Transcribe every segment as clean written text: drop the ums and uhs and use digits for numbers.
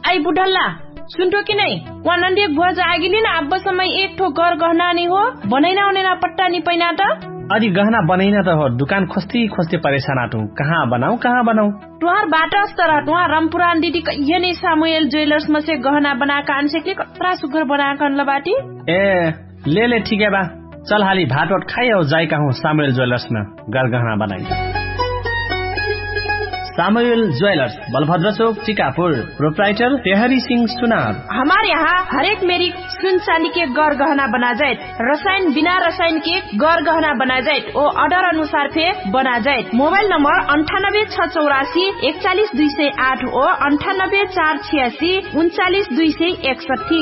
I बुढल्ला सुनतो कि नहीं वानंदे गुआ जाएगी ना अब समय एक ठो घर गहना नहीं हो बनैना होने ना पट्टा नहीं पैना त अरे गहना बनैना त हो दुकान खोस्ती खोस्ती परेशान आटू कहाँ बनाऊ तुहार बाटस तर तुहार रामपुरान दीदी ये नहीं सामुएल ज्वेलर्स में से गहना बना कान से के कतरा सुगर बना कान लबाटी ए ले ठीक है बा चल हाली भात वाट खाई और जाए कहूँ सामुएल ज्वेलर्स में गहना बनाई सामुएल ज्वेलर्स बलभद्र चौक टीकापुर प्रोप्राइटर तेहरी सिंह सुनार। हमारे यहाँ हर एक मेरी सुन चांदी के गौर गहना बना जाए रसायन बिना रसायन के गौर गहना बना जाए वो ऑर्डर अनुसार फे बना जाए। मोबाइल नंबर 9864814208 और 9848399261।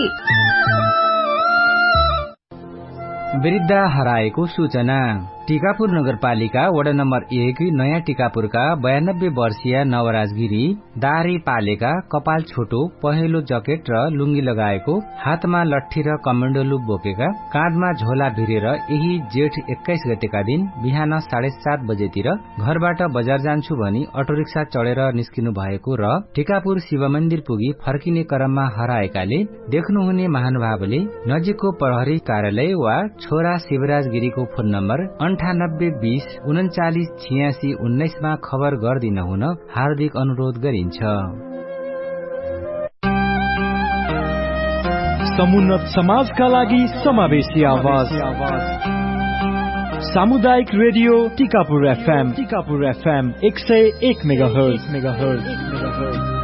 वृद्ध हराएको सूचना। टीकापुर नगरपालिका वडा नम्बर 1 नयाँ टीकापुरका 92 वर्षीय नवराज गिरी दाह्री पालेका कपाल छोटो पहेँलो जकेट र लुङ्गी लगाएको हातमा लट्ठी र कमण्डलु बोकेका काँधमा झोला भिरेर यही जेठ 21 गतेका दिन बिहान 7:30 बजेतिर घरबाट बजार जान्छु भनी अटोरिक्सा चढेर निस्किनु भएको र टीकापुर शिव मन्दिर पुगी फर्किने क्रममा हराएकाले देख्नुहुने महानुभावले नजिकको प्रहरी कार्यालय वा छोरा शिवराज गिरीको फोन नम्बर 9820398619 मा खबर गर्दिन हुन हार्दिक अनुरोध गरिन्छ। समुन्नत समाजका लागि समावेशी आवाज सामुदायिक रेडियो टीकापुर FM 101 मेगाहर्ज